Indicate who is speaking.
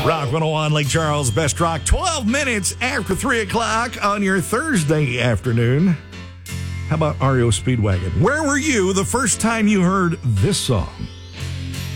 Speaker 1: Rock 101, Lake Charles, Best Rock, 12 minutes after 3 o'clock on your Thursday afternoon. How about REO Speedwagon? Where were you the first time you heard this song?